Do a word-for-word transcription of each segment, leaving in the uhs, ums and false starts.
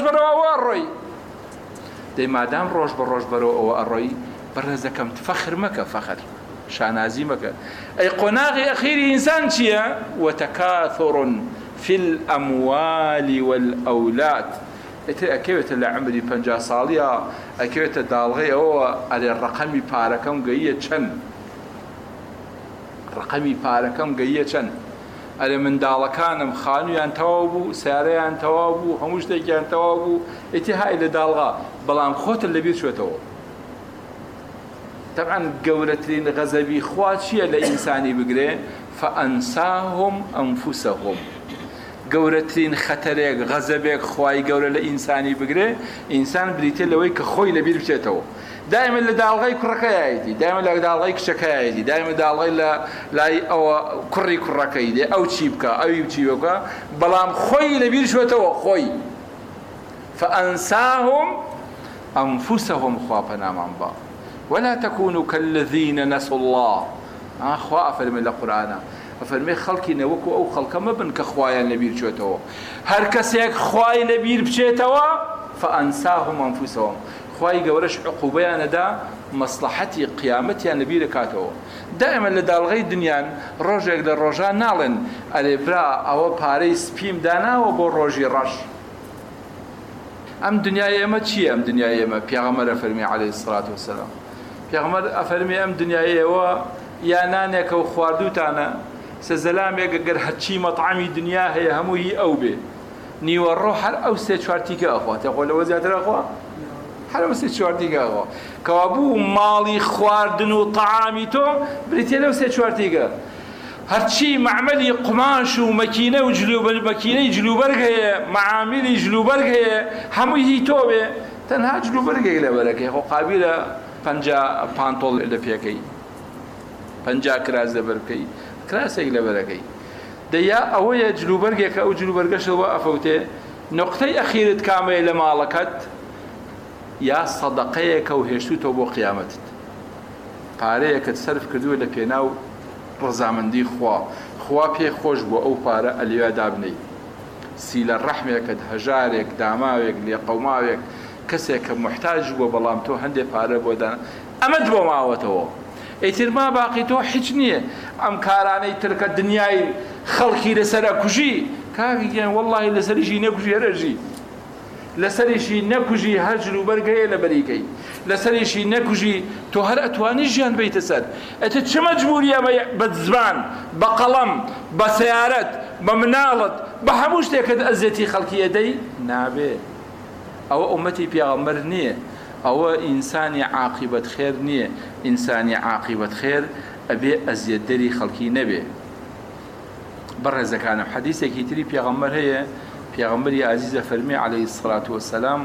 بەرەوە ئەوە ئەڕۆی دەی مادام ڕۆژ بە ڕۆژ بەرەوە ئەوە ئەڕۆی بەڕێزەکەم فەخر مەکە فەخر شانازی مەکە ئەی قۆناغی ئەخیری ئینسان چییە وتەکاثر في الأموال والأولاد ئێتر ئەکەوێتە لە عمری پەنجا ساڵیە ئەکەوێتە داڵغەی ئەوە ئەرێ ڕەقەمی پارەکەم گەیە چەند ڕقەمی پارەکەم گەیە چەند ئەرێ منداڵەکانم خانوویان تەواو بوو سیارەیان تەواو بوو هەموو شتێکیان تەواو بوو ئێتی های لە داڵغا بەڵام خۆتە لەبیر چوێتەوە طبعا گەورەترین غەزەبی خوا چییە لە ئینسانی بگرێ فەئەنساهم ئەنفوسەهم گەورەترین خەتەرێک غەزەبێک خوای گەورە لە ئینسانی بگرێ ئینسان بریتێ لەوەی کە خۆی لەبیر بچێتەوە دائما لە داڵغەی کوڕەکەیەتی دائما لە داڵغەی کچەکەیەتی دائما داڵغەی لە لای ئەوە کوڕی کوڕەکەی دێ ئەو چی بکە ئەوی چی بکە بەڵام خۆی لەبیر چوێتەوە خۆی فأنساهم أنفسهم خوا پەنامان با ولا تكونوا كالذين نسوا الله خوا ئەفەرمێ لە قورئانە ئەفەرمێ خەڵکی نەوەکو ئەو خەڵکە مەبن کە خوایان لەبیر چوێتەوە هەر کەسێک خوای لەبیر بچێتەوە فأنساهم أنفسهم خوای گەورەش عقوبەیانەدا مەسلحەتی قیامەتیان لەبیر دەکاتەوە دائما لە داڵغەی دنیان ڕۆژێک لە ڕۆژان ناڵێن ئەرێ برا ئەوە پارەی سپیم داناوە بۆ ڕۆژی ڕەش ئەم دنیای ئێمە چییە ئەم دنیای ئێمە پێغەمبەر ئەفەرمێ عەلەیهی سڵات وەسەلام پێغەمبەر ئەفەرمێ ئەم دنیای ئێوە یا نانێکە و خواردووتانە سەزەلامێک ئەگەر هەرچی مەطعەمی دنیا هەیە هەموو هی ئەو بێ نیوەڕۆ هەر ئەو سێ چوارتیکە ئەخوا تێخۆ لەوە زیاتر ئەخوا هەر ئەو سێ چوارتیکە ئەخوا کەوا بوو ماڵی خواردن و طعامی تۆ بریتێ لەو سێ چوارتیکە هەرچی معمەلی قماش و مەکینە و مەکینەی جلوبەرگ هەیە معاملی جلوبەرگ هەیە هەمووی هی تۆ بێ تەنها جلوبەرگێک لەبەرەکەی خۆ قابیلە پەنجا پانتۆڵ لە پێکەی پەنجا کراس لەبەر بکەی کراسێک لەبەرەکەی دەیا ئەوەیە جلوبەرگێکە ئەو جلوبەرگەشەوە ئەفەوتێ نقطەی ئەخیرت کامەیە لە ماڵەکەت یا سەدەقەیەکە و هێشتوتەوە بۆ قیامەتت پارەیەکت سەرف کردووە لە پێناو ڕزامەندی خوا خوا پێ خۆش بووە ئەو پارە ئەلێوا دابنەی سیلە ڕەحمێکت هەژارێک داماوێک لێقەوماوێک کەسێک کە محتاج بووە بەڵام تۆ هەندێک پارە بۆ دانا ئەمەت بۆ ماوەتەوە ئیتر ما باقی تۆ هیچ نییە ئەم کارانەی ترکە دنیای خەڵکی لەسەرە کوژی کاکی گیان وەڵڵاهی لەسەریشی نەکوژی هەرەژی لەسەریشی نەکوژی هەر جلوبەرگەیە لە بەریکەی لەسەریشی نەکوژی تۆ هەر ئەتوانی ژیان بیتە سەر ئەتە چ مەجبوریە بە زبان بە قەڵەم بە سەیارەت بە مناڵت بە هەموو شتێکت ئەزیەتی خەڵکی ئەدەی نابێ ئەوە ئومەتی پێغەمبەر نییە ئەوە ئینسانی عاقبەت خێر نییە ئینسانی عاقبەت خێر ئەبێ ئەزیەتدەری خەڵکی نەبێ بەڕێزەکانم حەدیثێکی تری پێغەمبەر هەیە پێغەمبەری عەزیز ئەفەرمێ عەلەیهی سڵات وەسەلام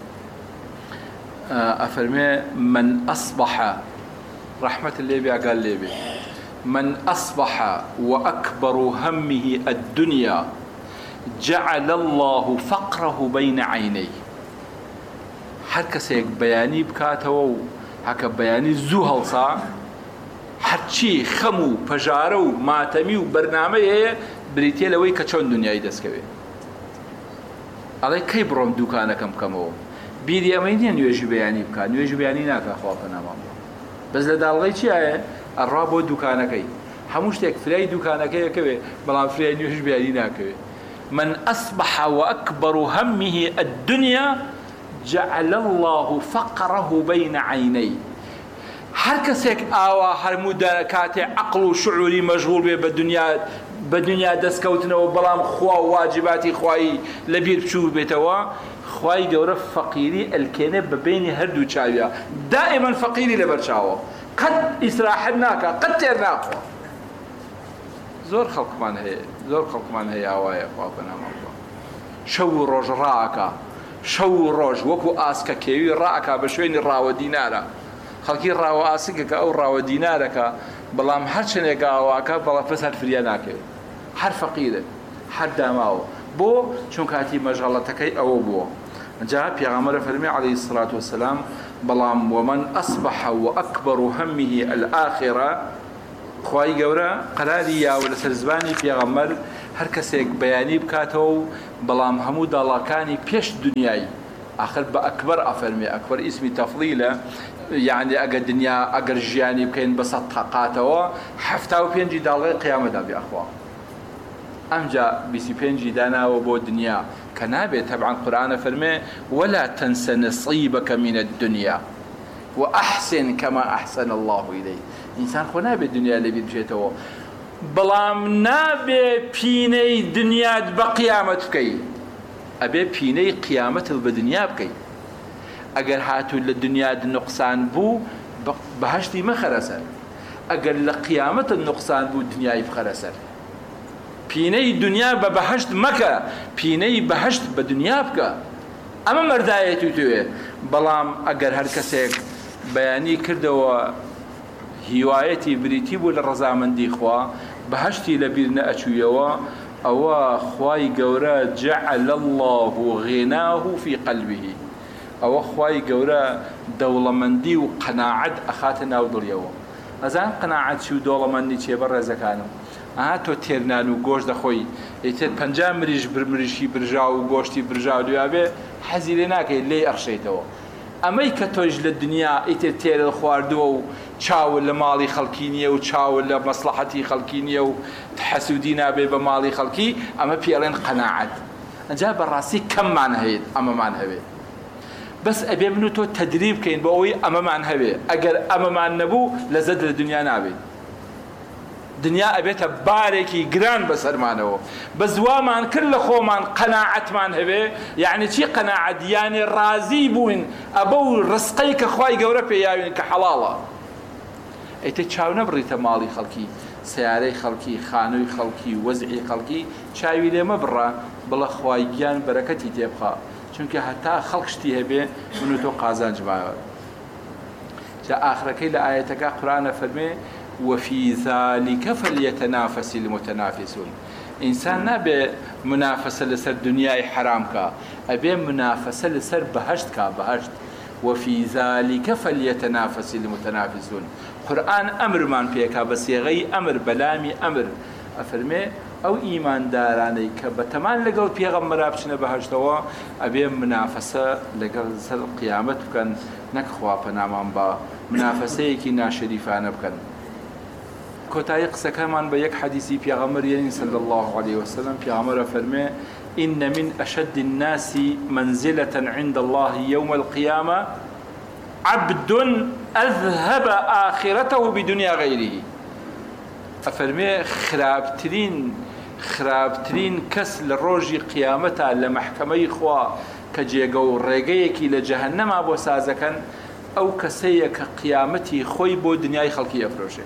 ئەفەرمێ من ئەصبح ڕەحمەت لێ بێ ئاگال لێ بێ من أصبح وأكبر همه الدنيا جعل الله فقره بين عينيه هر کەسێک بەیانی بکاتەوە و هەکە بەیانی زوو هەڵسا هەرچی خەم و پەژارە و ماتەمی و بەرنامە هەیە بریتێ لەوەی کە چۆن دنیای دەستکەوێ ئەڵێ کەی بڕۆم دوکانەکەم بکەمەوە بیری ئەمەی نییە نوێژی بەیانی بکات نوێژی بەیانی ناکە خوا پەنامان بەس لە داڵغەی چیایە ئەڕوا بۆ دوکانەکەی هەموو شتێک فرای دوکانەکەیەکەوێ بەڵام فرای نوێژ بەیانی ناکەوێ من أصبح وأكبر همه الدنيا جعل الله فقره بين عينيه هر کەسێک ئاوا هەرموو کاتێ عەقڵ و شعوری مەشغوڵ بێ بە دنیا بە دنیا دەستکەوتنەوە بەڵام خوا و واجباتی خوایی لەبیر بچوو بێتەوە خوای گەورە فەقیری ئەلکێنێ بە بینی هەردوو چاویە دائما فەقیری لەبەر چاوە قەت ئیسراحەت ناکە قەت تێر ناخوا زۆر خەڵکمان هەیە زۆر خەڵکمان هەیە ئاوایە خوا پەنامان بە شەو و ڕۆژ ڕائەکا شەو و ڕۆژ وەکو ئاسکە کێوی ڕائەکا بە شوێنی ڕاوە دینارە خەڵکی ڕاوە ئاسکەکە ئەو ڕاوە دینارەکە بەڵام هەر چنێک ئاواکە بەڵام پس هەر فریا ناکەوێت هەر فەقیرە هەر داماوە بۆ چون کاتی مەشغەڵەتەکەی ئەوە بووە جا پێغەمبەر فەرمێ عەلەیهی سڵات وەسەلام بەڵام ومن أصبح وأكبر همه الآخرة خوای گەورە قەراری یاوە لەسەر زبانی پێغەمبەر هەر کەسێک بەیانی بکاتەوە و بەڵام هەموو داڵاکانی پێش دنیای آخر بە ئەکبەر ئەفەرمێ ئەکبەر ئیسمی تەفڵیلە یعنی ئەگەر دنیا ئەگەر ژیانی بکەین بە سەد تاقاتەوە هەفتا و پێنجی داڵغی قیامەتدا بێخوا ئەمجا بیست و پێنجی داناوە بۆ دنیا کە نابێت تەبعاً قورئانە فەرمێ ولا تنس نصيبك من الدنيا وأحسن كما أحسن الله إليك إنسان خۆ نابێت دنیا لەبیر بچێتەوە بەڵام نابێ پینەی دنیات بە قیامەت بکەی ئەبێ پینەی قیامەتت بە دنیا بکەی ئەگەر هاتوو لە دنیات نوقسان بوو بەهەشتی مەخەرە سەر ئەگەر لە قیامەتت نوقسان بوو دنیای بخەرە سەر پینەی دنیا بە بەهەشت مەکە پینەی بەهەشت بە دنیا بکە ئەمە مەردایەتی توێ بەڵام ئەگەر هەر کەسێک بەیانی کردەوە هیوایەتی بریتی بوو لە ڕەزامەندی خوا بەهەشتی لەبیر نەئەچوویەوە ئەوە خوای گەورە جعل الله غناه في قلبه ئەوە خوای گەورە دەوڵەمەندی و قەناعەت ئەخاتە ناو دڵیەوە ئەزان قەناعەت چی و دەوڵەمەندی چێ بە ڕێزەکانم ئاها تۆ تێرنان و گۆشت دەخۆی ئیتر پەنجا مریش برمریشی برژا و گۆشتی برژا و دوابێ حەزی لێ ناکەیت لێی ئەڕشەیتەوە ئەمەی کە تۆش لە دنیا ئیتر تێرە خواردووە و چاوە لە ماڵی خەڵکی نییە و چاوە لە مەسلحەتی خەڵکی نییە و حەسوودی نابێ بە ماڵی خەڵکی ئەمە پێڵێن قەناعەت ئەجا بەڕاستی کەممان هەیە ئەمەمان هەوێ بەس ئەبێ من و تۆ تەدریب بکەین بۆ ئەوەی ئەمەمان هەوێ ئەگەر ئەمەمان نەبوو لەزەت لە دنیا نابێت دنیا ئەبێتە بارێکی گران بەسەرمانەوە بە زوامان کرد لە خۆمان قەناعەتمان هەبێ یعنی چی قەناعەت یعنی ڕازی بووین ئەبە و ڕزقەی کە خوای گەورە پێیاوین کە حەڵاڵە ئەیتە چاو نەبڕیتە ماڵی خەڵکی سیارەی خەڵکی خانووی خەڵکی وەزعی خەڵکی چاوی لێ مەبڕە بڵە خوای گیان بەرەکەتی تێبخە چونکە هەتا خەڵک شتی هەبێ من و تۆ قازانج ماوە جا ئاخرەکەی لە ئایەتەکە قورئانە فەرمێ وفي ذلك فليتنافس المتنافسون إنسان نبي منافسة لسر دنياي حرام كا أبي منافسة لسر بهشت كا بهشت وفي ذلك فليتنافس المتنافسون قرآن أمر من فيك بس يغي أمر بلامي أمر أفرمي أو إيمان داراني كبتمان لقل بيغمرا بشنا بهشتوا أبي منافسة لقل سر قيامت بكن نكخوا بنامان با منافسة كي ناشريفان بكن كوتاي قسەکەمان بە یەک حەدیثی پێغەمبەر صلى الله عليه وسلم پێغەمبەر فەرمێ إن من أشد الناس منزلة عند الله يوم القيامة عبد أذهب آخرته بدنيا غيره أفرمي خرابترين خرابترين كس للروج قيامتها لمحكمة خوا كجيغو ريغيكي لجهنم أبو سازكن أو كسيك قيامتي خوي بو دنياي خلقي أفروشي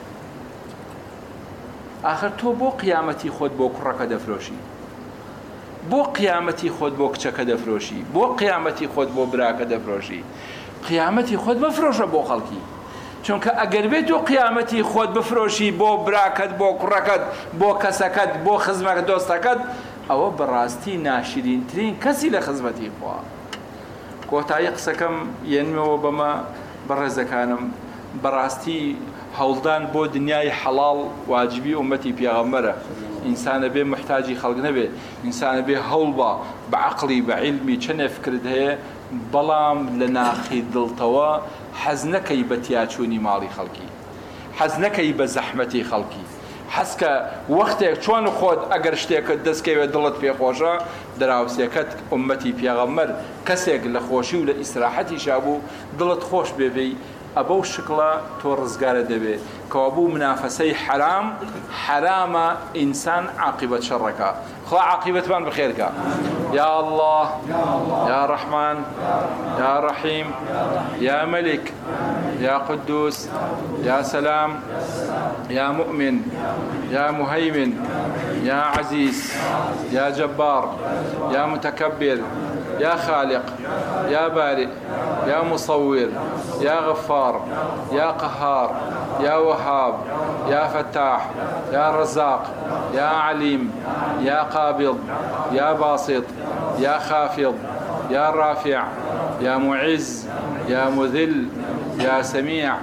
آخر تو بو قیامەتی خۆت بۆ کوڕەکە دەفرۆشی بۆ قیامەتی خۆت بۆ کچەکە دەفرۆشی بۆ قیامەتی خۆت بۆ براکە دەفرۆشی قیامەتی خۆت بفرۆشە بۆ خەڵکی چونکە ئەگەر بێت و قیامەتی خۆت بفرۆشی بۆ براکەت بۆ کوڕەکەت بۆ کەسەکەت بۆ خزمەکە دۆستەکەت ئەوە بەڕاستی ناشرینترین کەسی لە خزمەتی خوا کۆتایی قسەکەم یەنمەوە بەمە بەڕێزەکانم بەڕاستی هەوڵدان بۆ دنیای حەڵاڵ واجبی ئومەتی پێغەمبەرە ئینسانە بێ محتاجی خەڵک نەبێ ئینسانە بێ هەوڵ بە بە عەقڵی بە عیلمی چەندێ فکرت هەیە بەڵام لە ناخی دڵتەوە حەز نەکەی بە تیاچوونی ماڵی خەڵکی حەز نەکەی بە زەحمەتی خەڵکی حەزکە وەختێک چۆن خۆت ئەگەر شتێکت دەستکەوێت دڵت پێخۆشە دراوسێکەت ئومەتی پێغەمبەر کەسێک لە خۆشی و لە ئیسراحەتی شابوو دڵت خۆش بێبێی أبو شكلا تورز قال دبي كوابو منافسي حرام حرام إنسان عاقبة شركا خلا عاقبة من بخيرك يا الله يا رحمن يا رحيم يا ملك يا قدوس يا سلام يا مؤمن يا مهيمن يا عزيز يا جبار يا متكبر يا خالق يا بارئ يا مصور يا غفار يا قهار يا وهاب يا فتاح يا رزاق يا عليم يا قابض يا باسط يا خافض يا رافع يا معز يا مذل يا سميع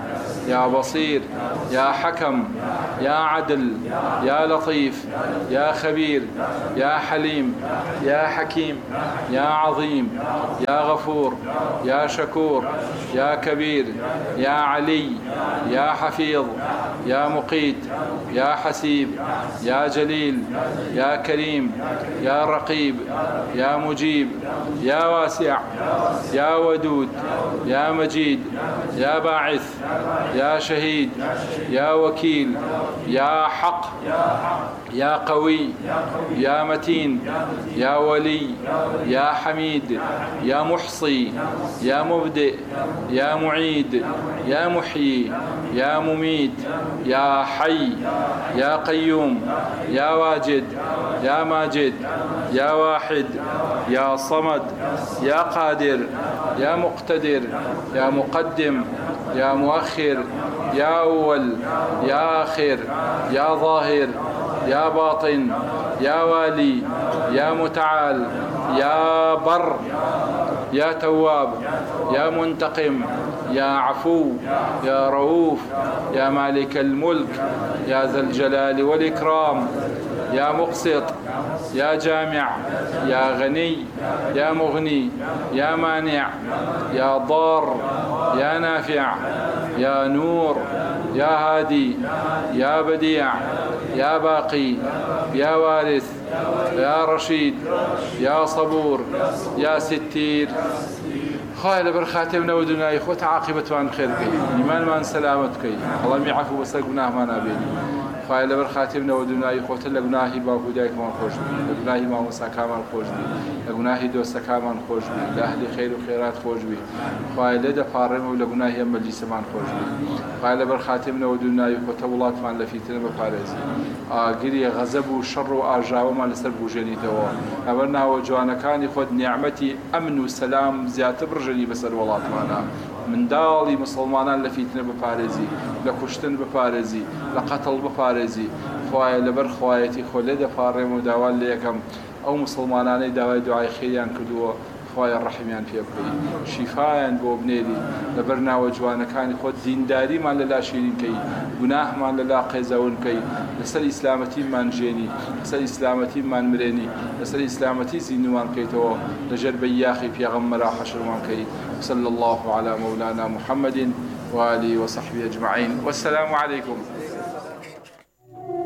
يا بصير يا حكم يا عدل يا لطيف يا خبير يا حليم يا حكيم يا عظيم يا غفور يا شكور يا كبير يا علي يا حفيظ يا مقيت يا حسيب يا جليل يا كريم يا رقيب يا مجيب يا واسع يا ودود يا مجيد يا باعث يا شهيد يا وكيل يا حق يا قوي يا متين يا ولي يا حميد يا محصي يا مبدئ يا معيد يا محيي يا مميت يا حي يا قيوم يا واجد يا ماجد يا واحد يا صمد يا قادر يا مقتدر يا مقدم يا مؤخر يا أول يا آخر يا ظاهر يا باطن يا والي يا متعال يا بر يا تواب يا منتقم يا عفو يا رؤوف يا مالك الملك يا ذا الجلال والإكرام يا مقسط يا جامع يا غني يا مغني يا مانع يا ضار يا نافع يا نور يا هادي يا بديع يا باقي يا وارث يا رشيد يا صبور يا ستير خواهی لبر خاتمنا و دنیای خود عاقبتوان خیر کی ایمانمان سلامت کی الله میعفو بسر گناهمان آبینی خواهی لبر خاتمنا و دنیای خود لگناهی باکو دایکمان خوش بی لگناهی ماموساکامان خوش بی لگناهی دوستکامان خوش بی لأهل خیر و خیرات خوش بی خواهی لده پارم و لگناهی مجلسمان خوش بی خواهی لبر خاتمنا و دنیای خود ولاتمان لفیتن بپارێزی ئاگری غەزەب و شەڕ و ئاژاوەمان لەسەر بژێنیتەوە ئەوە ناوە جوانەکانی خۆت نیعمەتی ئەمن و سەلام زیاتر بڕژێنی بەسەر وڵاتمانە منداڵی مسلمانان لە فیتنە بپارێزی لە کوشتن بپارێزی لە قەتڵ بپارێزی خوایە لەبەر خوایەتی خۆ لێ دەپاڕێم و داوان لە یەکەم ئەو مسلمانانەی داوای دوعای خێریان کردووە خوای ڕەحمیان پێ بکەی شیفایان بۆ بنێری لەبەر ناوە جوانەکانی خۆت دینداریمان لەلا شیرینکەی گوناهمان لەلا قێزەونکەی لەسەر ئیسلامەتیمان ژێنی لەسەر ئیسلامەتیمان مرێنی لەسەر ئیسلامەتی زیندومان بکەیتەوە لەژێر بەیاخی پێغەمبەرا حەشرمان کەی صلى الله على مولانا محمد وآله وصحبه أجمعين والسلام عليكم.